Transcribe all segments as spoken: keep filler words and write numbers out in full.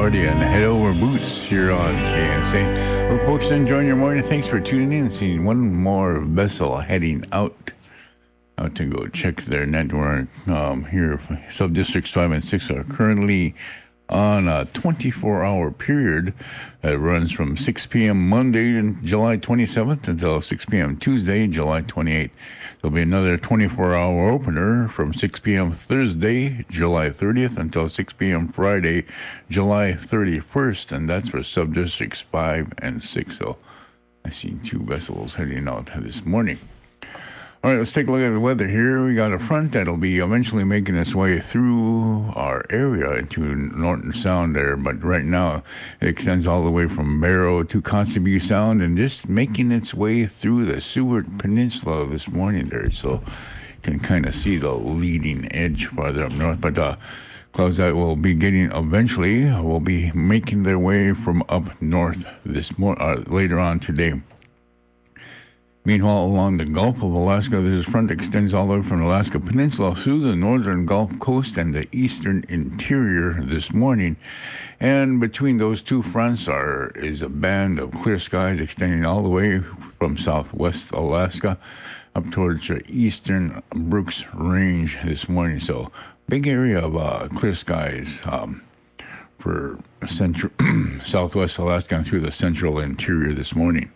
Lordy and Head Over Boots here on K S A. Well, folks, enjoying your morning. Thanks for tuning in and seeing one more vessel heading out. Out to go check their network um, here. Sub-districts five and six are currently on a twenty-four hour period that runs from six p.m. Monday, July twenty-seventh until six p.m. Tuesday, July twenty-eighth. There'll be another twenty-four hour opener from six p.m. Thursday, July thirtieth until six p.m. Friday, July thirty-first, and that's for sub-districts five and six. So I see two vessels heading out this morning. All right, let's take a look at the weather here. We got a front that'll be eventually making its way through our area into Norton Sound there, but right now it extends all the way from Barrow to Kotzebue Sound and just making its way through the Seward Peninsula this morning there, so you can kind of see the leading edge farther up north. But uh, clouds that will be getting eventually will be making their way from up north this mor- uh, later on today. Meanwhile, along the Gulf of Alaska, this front extends all the way from the Alaska Peninsula through the northern Gulf Coast and the eastern interior this morning. And between those two fronts are is a band of clear skies extending all the way from southwest Alaska up towards the eastern Brooks Range this morning. So, big area of uh, clear skies um, for central southwest Alaska and through the central interior this morning.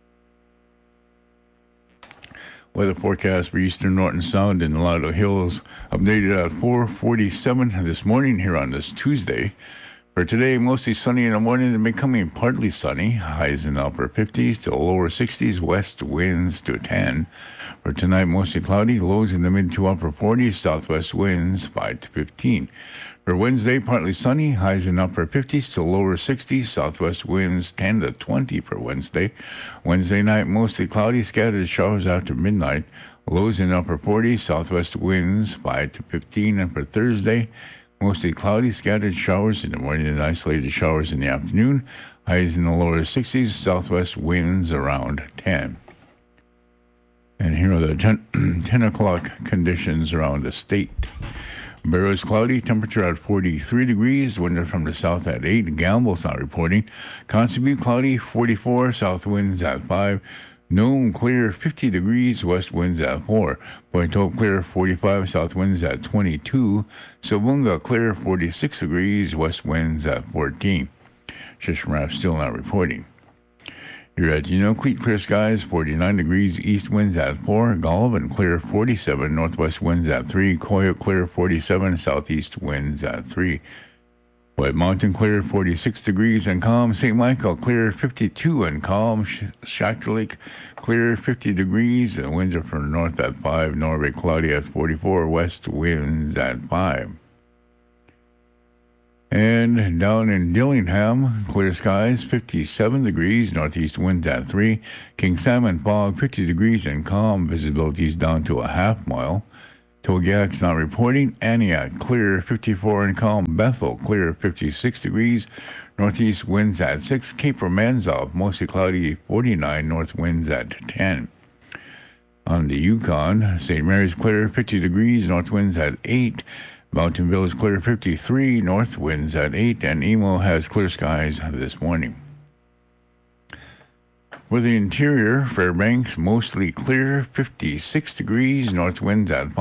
Weather forecast for eastern Norton Sound and Lotto Hills updated at four forty-seven this morning here on this Tuesday. For today, mostly sunny in the morning and becoming partly sunny. Highs in the upper fifties to lower sixties, west winds to ten. For tonight, mostly cloudy. Lows in the mid to upper forties, southwest winds five to fifteen. For Wednesday, partly sunny. Highs in upper fifties to lower sixties, southwest winds ten to twenty for Wednesday. Wednesday night, mostly cloudy. Scattered showers after midnight. Lows in upper forties, southwest winds five to fifteen. And for Thursday, mostly cloudy, scattered showers in the morning and isolated showers in the afternoon. Highs in the lower sixties, southwest winds around ten. And here are the ten, ten o'clock conditions around the state. Barrow is cloudy, temperature at forty-three degrees, wind from the south at eight. Gamble's not reporting. Kotzebue cloudy, forty-four, south winds at five. Nome clear, fifty degrees, west winds at four. Point Hope clear, forty-five, south winds at twenty-two. Savoonga clear, forty-six degrees, west winds at fourteen. Shishmaref still not reporting. Here at Unalakleet, clear skies, forty-nine degrees, east winds at four. Golovin clear, forty-seven, northwest winds at three. Coyote clear, forty-seven, southeast winds at three. White Mountain clear, forty-six degrees and calm. Saint Michael clear, fifty-two and calm. Shaktalik clear, fifty degrees and winds are from the north at five. Norway cloudy at forty-four, west winds at five. And down in Dillingham, clear skies, fifty-seven degrees, northeast winds at three. King Salmon fog, fifty degrees and calm. Visibility is down to a half mile. Togiak's not reporting. Aniak clear, fifty-four and calm. Bethel clear, fifty-six degrees, northeast winds at six. Cape Romanzov mostly cloudy, forty-nine, north winds at ten. On the Yukon, Saint Mary's clear, fifty degrees, north winds at eight. Mountain Village clear, fifty-three, north winds at eight. And Emo has clear skies this morning. For the interior, Fairbanks mostly clear, fifty-six degrees, north winds at